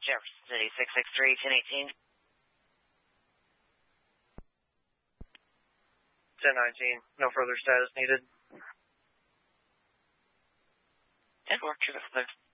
Jefferson City, 663-1018. 1019, no further status needed. 10-4, 256.